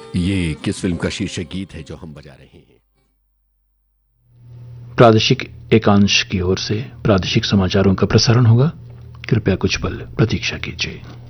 ये किस फिल्म का शीर्षक गीत है जो हम बजा रहे हैं? प्रादेशिक एकांश की ओर से प्रादेशिक समाचारों का प्रसारण होगा। कृपया कुछ पल प्रतीक्षा कीजिए।